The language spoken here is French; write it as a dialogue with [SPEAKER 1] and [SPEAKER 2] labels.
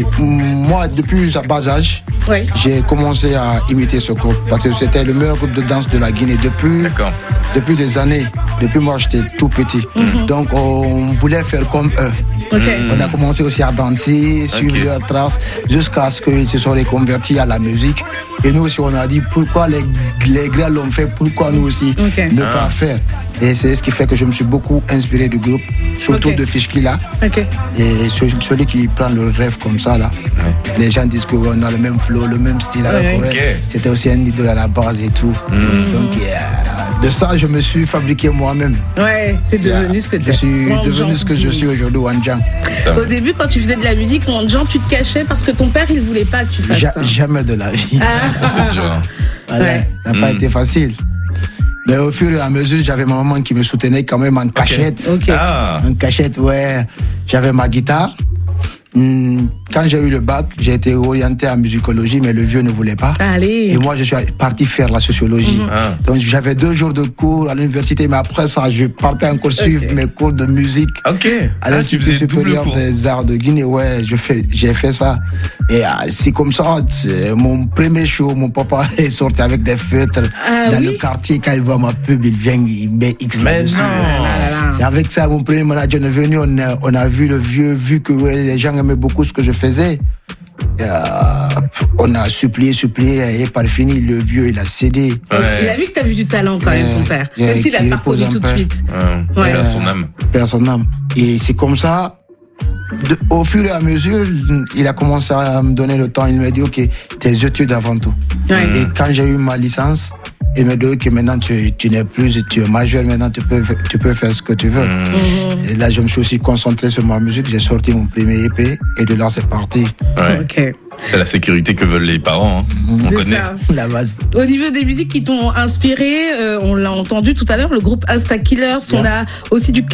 [SPEAKER 1] moi, depuis un bas âge, j'ai commencé à imiter ce groupe parce que c'était le meilleur groupe de danse de la Guinée depuis des années. Depuis moi, j'étais tout petit. Donc, on voulait faire comme eux. On a commencé aussi à danser, suivre leurs traces, jusqu'à ce qu'ils se soient reconvertis à la musique. Et nous aussi, on a dit pourquoi les grands l'ont fait, pourquoi nous aussi ne pas faire. Et c'est ce qui fait que je me suis beaucoup inspiré du groupe, surtout de Fishkila. Et celui qui prend le rêve comme ça, là. Les gens disent qu'on a le même flow, le même style. C'était aussi un idole à la base et tout. Donc, de ça, je me suis fabriqué moi-même.
[SPEAKER 2] Ouais, t'es devenu ce que t'es.
[SPEAKER 1] Je suis devenu ce que je suis aujourd'hui, Wanjan.
[SPEAKER 2] Au début, quand tu faisais de la musique, Wanjan, tu te cachais parce que ton père, il voulait pas que tu fasses ça.
[SPEAKER 1] Jamais de la vie.
[SPEAKER 3] Ça, c'est dur.
[SPEAKER 1] Ça n'a pas été facile. Mais au fur et à mesure, j'avais ma maman qui me soutenait quand même en cachette. En cachette, J'avais ma guitare. Quand j'ai eu le bac, j'ai été orienté en musicologie, mais le vieux ne voulait pas. Et moi, je suis parti faire la sociologie. Donc, j'avais 2 jours de cours à l'université, mais après ça, je partais encore suivre mes cours de musique. À l'Institut supérieur des arts de Guinée, j'ai fait ça. Et c'est comme ça, mon premier show, mon papa est sorti avec des feutres dans le quartier. Quand il voit ma pub, il vient, il met X là-dessus. C'est avec ça, mon premier manager est venu, on a vu le vieux, vu que les gens aimaient beaucoup ce que je faisais. On a supplié, et par fini, le vieux, il a cédé.
[SPEAKER 2] Il a vu que t'as vu du talent quand même, ton père. Même s'il a pas reconnu tout de suite.
[SPEAKER 1] Père son âme. Et c'est comme ça, au fur et à mesure, il a commencé à me donner le temps. Il m'a dit, OK, tes études avant tout. Et quand j'ai eu ma licence, il m'a dit que maintenant tu n'es plus, tu es majeur, maintenant tu peux faire ce que tu veux. Et là, je me suis aussi concentré sur ma musique, j'ai sorti mon premier EP et de là c'est parti.
[SPEAKER 3] C'est la sécurité que veulent les parents, on connaît.
[SPEAKER 2] Ça.
[SPEAKER 1] La base.
[SPEAKER 2] Au niveau des musiques qui t'ont inspiré, on l'a entendu tout à l'heure, le groupe Insta Killers, on a aussi du